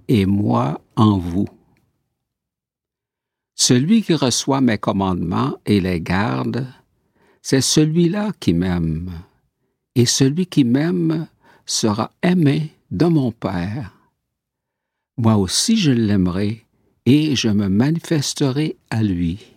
et moi en vous. Celui qui reçoit mes commandements et les garde, c'est celui-là qui m'aime, et celui qui m'aime sera aimé de mon Père. Moi aussi je l'aimerai, et je me manifesterai à lui.